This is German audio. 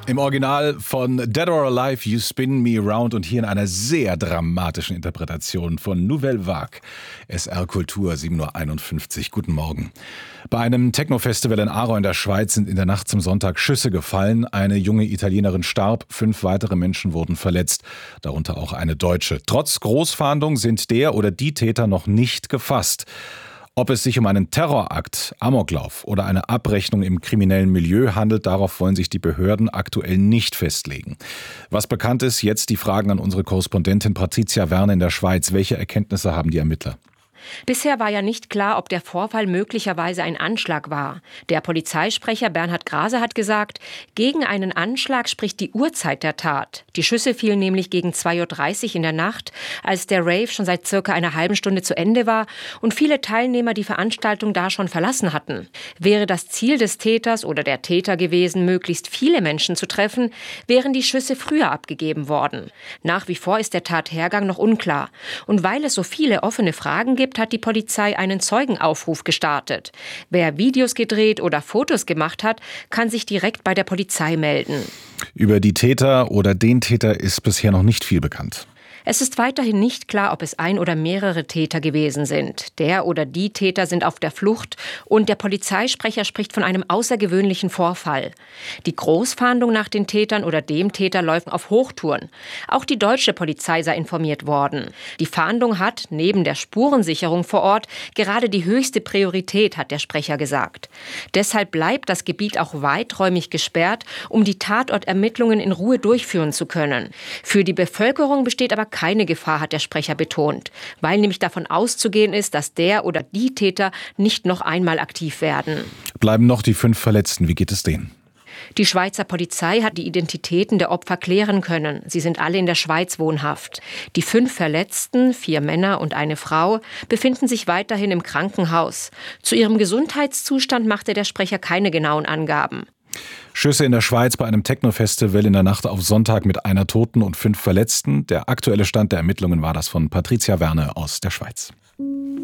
Im Original von Dead or Alive, You Spin Me Round und hier in einer sehr dramatischen Interpretation von Nouvelle Vague. SR Kultur, 7.51 Uhr. Guten Morgen. Bei einem Techno-Festival in Aarau in der Schweiz sind in der Nacht zum Sonntag Schüsse gefallen. Eine junge Italienerin starb, 5 weitere Menschen wurden verletzt, darunter auch eine Deutsche. Trotz Großfahndung sind der oder die Täter noch nicht gefasst. Ob es sich um einen Terrorakt, Amoklauf oder eine Abrechnung im kriminellen Milieu handelt, darauf wollen sich die Behörden aktuell nicht festlegen. Was bekannt ist, jetzt die Fragen an unsere Korrespondentin Patricia Werner in der Schweiz. Welche Erkenntnisse haben die Ermittler? Bisher war ja nicht klar, ob der Vorfall möglicherweise ein Anschlag war. Der Polizeisprecher Bernhard Grase hat gesagt, gegen einen Anschlag spricht die Uhrzeit der Tat. Die Schüsse fielen nämlich gegen 2.30 Uhr in der Nacht, als der Rave schon seit circa einer halben Stunde zu Ende war und viele Teilnehmer die Veranstaltung da schon verlassen hatten. Wäre das Ziel des Täters oder der Täter gewesen, möglichst viele Menschen zu treffen, wären die Schüsse früher abgegeben worden. Nach wie vor ist der Tathergang noch unklar. Und weil es so viele offene Fragen gibt, hat die Polizei einen Zeugenaufruf gestartet. Wer Videos gedreht oder Fotos gemacht hat, kann sich direkt bei der Polizei melden. Über die Täter oder den Täter ist bisher noch nicht viel bekannt. Es ist weiterhin nicht klar, ob es ein oder mehrere Täter gewesen sind. Der oder die Täter sind auf der Flucht und der Polizeisprecher spricht von einem außergewöhnlichen Vorfall. Die Großfahndung nach den Tätern oder dem Täter läuft auf Hochtouren. Auch die deutsche Polizei sei informiert worden. Die Fahndung hat, neben der Spurensicherung vor Ort, gerade die höchste Priorität, hat der Sprecher gesagt. Deshalb bleibt das Gebiet auch weiträumig gesperrt, um die Tatortermittlungen in Ruhe durchführen zu können. Für die Bevölkerung besteht aber keine Gefahr, hat der Sprecher betont, weil nämlich davon auszugehen ist, dass der oder die Täter nicht noch einmal aktiv werden. Bleiben noch die 5 Verletzten. Wie geht es denen? Die Schweizer Polizei hat die Identitäten der Opfer klären können. Sie sind alle in der Schweiz wohnhaft. Die 5 Verletzten, 4 Männer und eine Frau, befinden sich weiterhin im Krankenhaus. Zu ihrem Gesundheitszustand machte der Sprecher keine genauen Angaben. Schüsse in der Schweiz bei einem Techno-Festival in der Nacht auf Sonntag mit einer Toten und 5 Verletzten. Der aktuelle Stand der Ermittlungen war das von Patricia Werner aus der Schweiz.